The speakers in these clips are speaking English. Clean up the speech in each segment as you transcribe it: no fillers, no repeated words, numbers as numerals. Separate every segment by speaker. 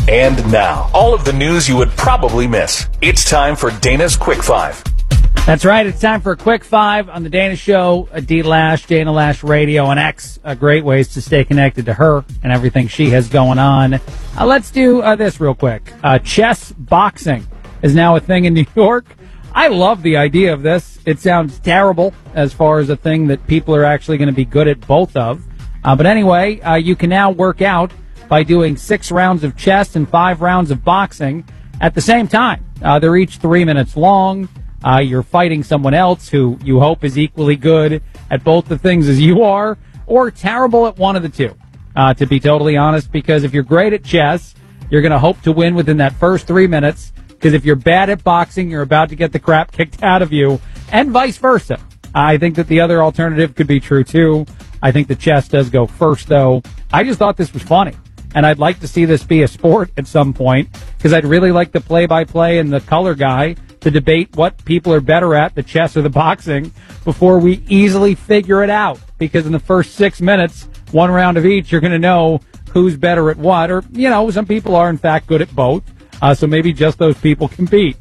Speaker 1: And now, all of the news you would probably miss. It's time for Dana's Quick Five.
Speaker 2: That's right. It's time for a Quick Five on the Dana Show. D Lash, Dana Lash Radio, and X. Great ways to stay connected to her and everything she has going on. Let's do this real quick. Chess boxing is now a thing in New York. I love the idea of this. It sounds terrible as far as a thing that people are actually going to be good at both of. But anyway, you can now work out by doing 6 rounds of chess and 5 rounds of boxing at the same time. They're each 3 minutes long. You're fighting someone else who you hope is equally good at both the things as you are, or terrible at one of the two, to be totally honest, because if you're great at chess, you're going to hope to win within that first 3 minutes, because if you're bad at boxing, you're about to get the crap kicked out of you, and vice versa. I think that the other alternative could be true, too. I think the chess does go first, though. I just thought this was funny. And I'd like to see this be a sport at some point, because I'd really like the play-by-play and the color guy to debate what people are better at, the chess or the boxing, before we easily figure it out. Because in the first 6 minutes, 1 round of each, you're going to know who's better at what. Or, some people are, in fact, good at both. So maybe just those people compete.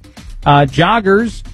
Speaker 2: Joggers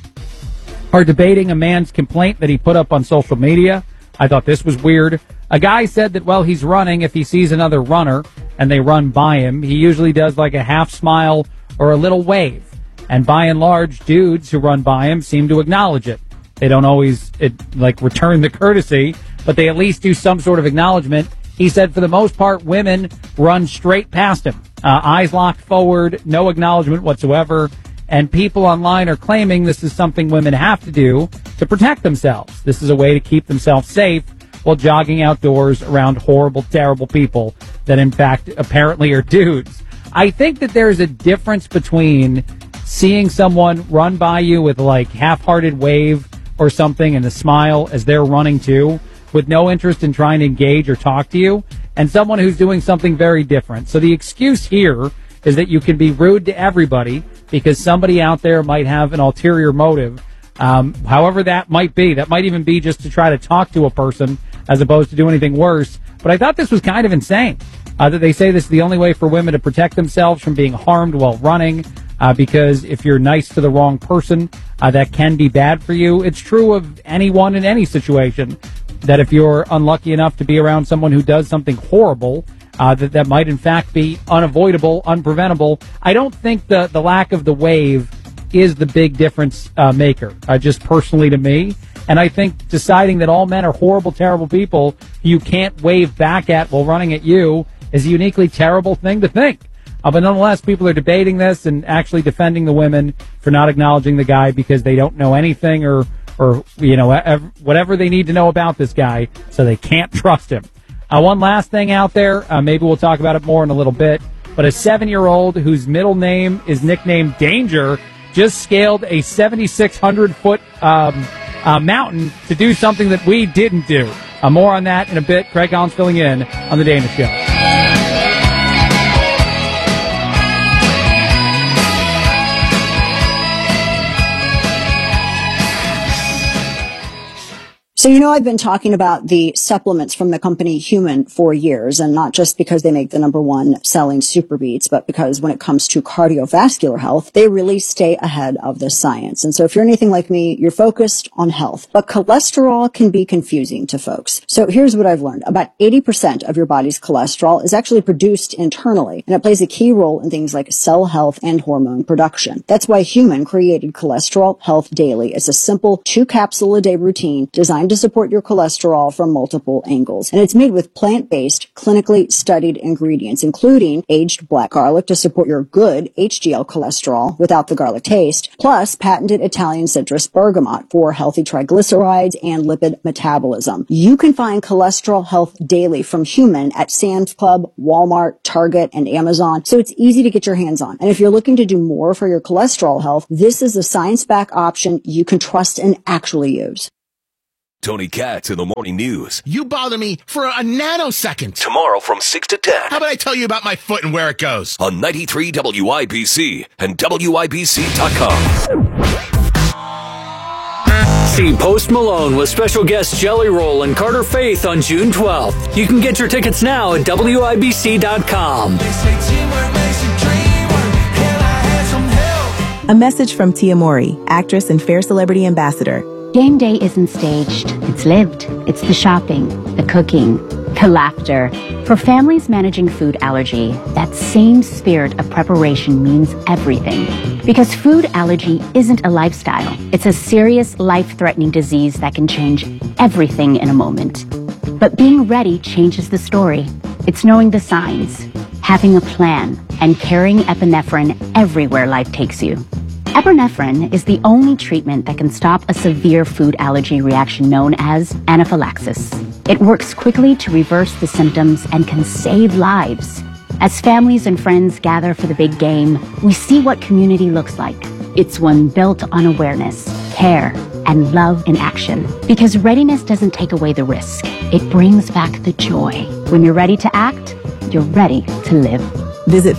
Speaker 2: are debating a man's complaint that he put up on social media. I thought this was weird. A guy said that, he's running. If he sees another runner and they run by him, he usually does like a half smile or a little wave. And by and large, dudes who run by him seem to acknowledge it. They don't always, return the courtesy, but they at least do some sort of acknowledgement. He said for the most part, women run straight past him. Eyes locked forward, no acknowledgement whatsoever. And people online are claiming this is something women have to do to protect themselves. This is a way to keep themselves safe while jogging outdoors around horrible, terrible people that, in fact, apparently are dudes. I think that there's a difference between seeing someone run by you with, half-hearted wave or something and a smile as they're running too, with no interest in trying to engage or talk to you, and someone who's doing something very different. So the excuse here is that you can be rude to everybody because somebody out there might have an ulterior motive. However that might be. That might even be just to try to talk to a person as opposed to do anything worse. But I thought this was kind of insane, that they say this is the only way for women to protect themselves from being harmed while running, because if you're nice to the wrong person, that can be bad for you. It's true of anyone in any situation, that if you're unlucky enough to be around someone who does something horrible, that might in fact be unavoidable, unpreventable. I don't think the lack of the wave is the big difference maker, just personally to me. And I think deciding that all men are horrible, terrible people you can't wave back at while running at you is a uniquely terrible thing to think. But nonetheless, people are debating this and actually defending the women for not acknowledging the guy because they don't know anything or whatever they need to know about this guy, so they can't trust him. One last thing out there, maybe we'll talk about it more in a little bit, but a 7-year-old whose middle name is nicknamed Danger just scaled a 7,600-foot mountain to do something that we didn't do. More on that in a bit. Craig Collins filling in on The Dana Show.
Speaker 3: So, I've been talking about the supplements from the company Human for years, and not just because they make the #1 selling Super Beats, but because when it comes to cardiovascular health, they really stay ahead of the science. And so if you're anything like me, you're focused on health, but cholesterol can be confusing to folks. So here's what I've learned. About 80% of your body's cholesterol is actually produced internally, and it plays a key role in things like cell health and hormone production. That's why Human created Cholesterol Health Daily. It's a simple 2-capsule-a-day routine designed to support your cholesterol from multiple angles. And it's made with plant-based, clinically studied ingredients, including aged black garlic to support your good HDL cholesterol without the garlic taste, plus patented Italian citrus bergamot for healthy triglycerides and lipid metabolism. You can find Cholesterol Health Daily from Human at Sam's Club, Walmart, Target, and Amazon, so it's easy to get your hands on. And if you're looking to do more for your cholesterol health, this is a science-backed option you can trust and actually use.
Speaker 1: Tony Katz in the Morning News.
Speaker 4: You bother me for a nanosecond.
Speaker 1: Tomorrow from 6 to 10.
Speaker 4: How about I tell you about my foot and where it goes?
Speaker 1: On 93 WIBC and WIBC.com.
Speaker 5: See Post Malone with special guests Jelly Roll and Carter Faith on June 12th. You can get your tickets now at WIBC.com.
Speaker 6: They say teamwork makes the dream A message from Tia Mowry, actress and Fair Celebrity Ambassador.
Speaker 7: Game day isn't staged, it's lived. It's the shopping, the cooking, the laughter. For families managing food allergy, that same spirit of preparation means everything. Because food allergy isn't a lifestyle. It's a serious, life-threatening disease that can change everything in a moment. But being ready changes the story. It's knowing the signs, having a plan, and carrying epinephrine everywhere life takes you. Epinephrine is the only treatment that can stop a severe food allergy reaction known as anaphylaxis. It works quickly to reverse the symptoms and can save lives. As families and friends gather for the big game, we see what community looks like. It's one built on awareness, care, and love in action. Because readiness doesn't take away the risk. It brings back the joy. When you're ready to act, you're ready to live.
Speaker 6: Visit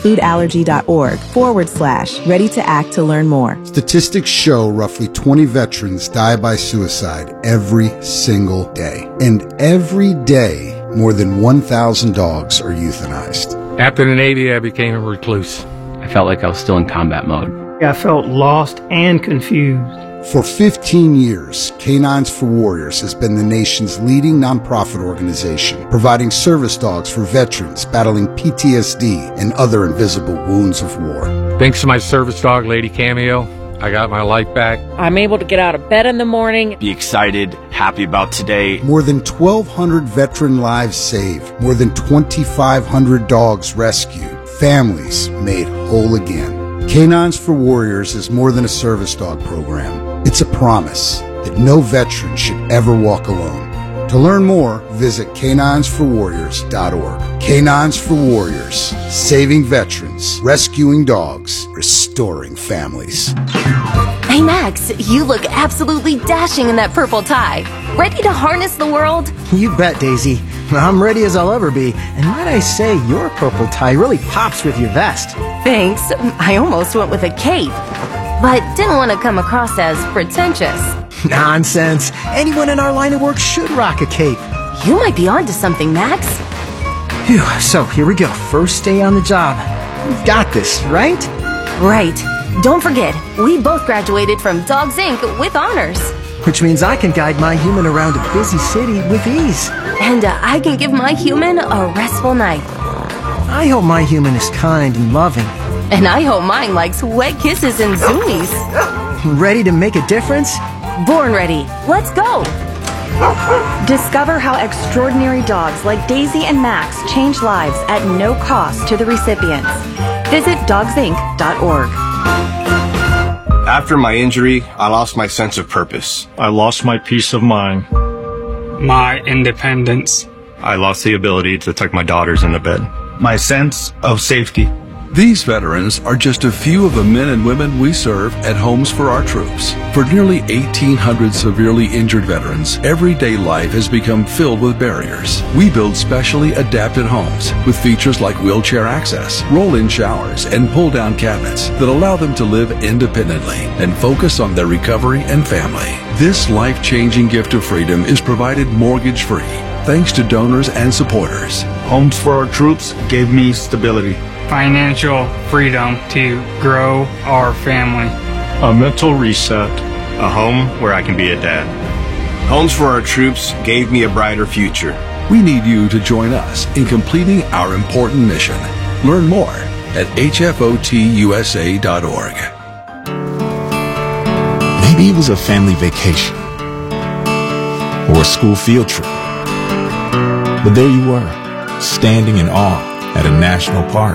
Speaker 6: foodallergy.org/ready to act to learn more.
Speaker 8: Statistics show roughly 20 veterans die by suicide every single day. And every day, more than 1,000 dogs are euthanized.
Speaker 9: After the Navy, I became a recluse.
Speaker 10: I felt like I was still in combat mode.
Speaker 11: I felt lost and confused.
Speaker 8: For 15 years, Canines for Warriors has been the nation's leading nonprofit organization, providing service dogs for veterans battling PTSD and other invisible wounds of war.
Speaker 9: Thanks to my service dog, Lady Cameo, I got my life back.
Speaker 12: I'm able to get out of bed in the morning.
Speaker 13: Be excited, happy about today.
Speaker 8: More than 1,200 veteran lives saved, more than 2,500 dogs rescued, families made whole again. Canines for Warriors is more than a service dog program. It's a promise that no veteran should ever walk alone. To learn more, visit caninesforwarriors.org. Canines for Warriors, saving veterans, rescuing dogs, restoring families.
Speaker 14: Hey Max, you look absolutely dashing in that purple tie. Ready to harness the world?
Speaker 15: You bet, Daisy. I'm ready as I'll ever be. And might I say, your purple tie really pops with your vest.
Speaker 14: Thanks. I almost went with a cape, but didn't want to come across as pretentious.
Speaker 15: Nonsense. Anyone in our line of work should rock a cape.
Speaker 14: You might be onto something, Max.
Speaker 15: Phew, so here we go. First day on the job. We've got this, right?
Speaker 14: Right. Don't forget, we both graduated from Dogs Inc. with honors.
Speaker 15: Which means I can guide my human around a busy city with ease.
Speaker 14: And I can give my human a restful night.
Speaker 15: I hope my human is kind and loving.
Speaker 14: And I hope mine likes wet kisses and zoomies.
Speaker 15: Ready to make a difference?
Speaker 14: Born ready. Let's go.
Speaker 16: Discover how extraordinary dogs like Daisy and Max change lives at no cost to the recipients. Visit dogsinc.org.
Speaker 17: After my injury, I lost my sense of purpose.
Speaker 18: I lost my peace of mind.
Speaker 19: My independence.
Speaker 17: I lost the ability to tuck my daughters into bed.
Speaker 18: My sense of safety.
Speaker 20: These veterans are just a few of the men and women we serve at Homes for Our Troops. For nearly 1,800 severely injured veterans, everyday life has become filled with barriers. We build specially adapted homes with features like wheelchair access, roll-in showers, and pull-down cabinets that allow them to live independently and focus on their recovery and family. This life-changing gift of freedom is provided mortgage-free, thanks to donors and supporters.
Speaker 18: Homes for Our Troops gave me stability.
Speaker 19: Financial freedom to grow our family.
Speaker 18: A mental reset.
Speaker 17: A home where I can be a dad. Homes for Our Troops gave me a brighter future.
Speaker 20: We need you to join us in completing our important mission. Learn more at hfotusa.org.
Speaker 21: Maybe it was a family vacation or a school field trip. But there you were, standing in awe at a national park.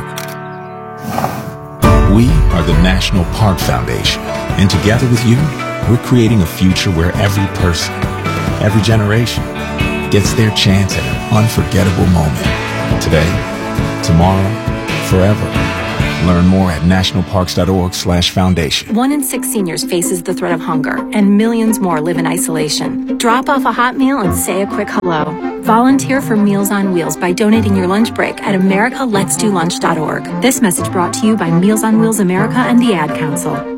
Speaker 21: We are the National Park Foundation, and together with you, we're creating a future where every person, every generation, gets their chance at an unforgettable moment. Today, tomorrow, forever. Learn more at nationalparks.org/foundation.
Speaker 22: 1 in 6 seniors faces the threat of hunger, and millions more live in isolation. Drop off a hot meal and say a quick hello. Volunteer for Meals on Wheels by donating your lunch break at americaletsdolunch.org. This message brought to you by Meals on Wheels America and the Ad Council.